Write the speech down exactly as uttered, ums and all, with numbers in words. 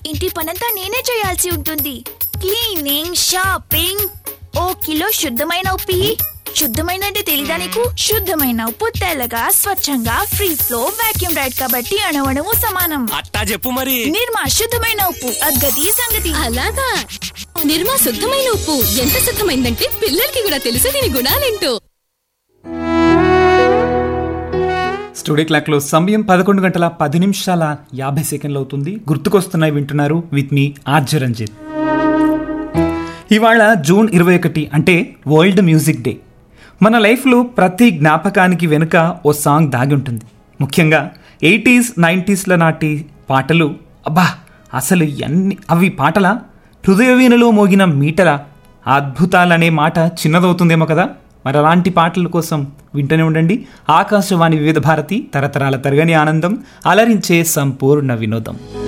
ఇంటి పనంతా నేనే చేయాల్సి ఉంటుంది. క్లీనింగ్, షాపింగ్, ఓ కిలో శుద్ధమైన ఉప్పు. శుద్ధమైన అంటే తెలీదా నీకు? శుద్ధమైన ఉప్పు తెల్లగా స్వచ్ఛంగా ఫ్రీ ఫ్లో వాక్యూమ్ రైడ్ కాబట్టి అణువణువు సమానం. అట్టా చెప్పు మరి. నిర్మా శుద్ధమైన ఉప్పు, అద్గతి సంగతి. అలాగా, నిర్మా శుద్ధమైన ఉప్పు ఎంత శుద్ధమైందంటే పిల్లలకి కూడా తెలుసు దీని గుణాలేంటో. స్టూడియో క్లాక్ లో సమయం పదకొండు గంటల పది నిమిషాల యాభై సెకండ్లు అవుతుంది. గుర్తుకొస్తున్నాయి వింటున్నారు విత్ మీ ఆర్జే రంజిత్. ఇవాళ జూన్ ఇరవై ఒకటి అంటే వరల్డ్ మ్యూజిక్ డే. మన లైఫ్లో ప్రతి జ్ఞాపకానికి వెనుక ఓ సాంగ్ దాగి ఉంటుంది. ముఖ్యంగా ఎయిటీస్ నైంటీస్ల నాటి పాటలు. అబ్బా, అసలు ఎన్ని అవి పాటల హృదయవీణలో మోగిన మీటల అద్భుతాలనే మాట చిన్నదవుతుందేమో కదా. మరి అలాంటి పాటల కోసం వింటూనే ఉండండి ఆకాశవాణి వివిధ భారతి, తరతరాల తరగని ఆనందం, అలరించే సంపూర్ణ వినోదం.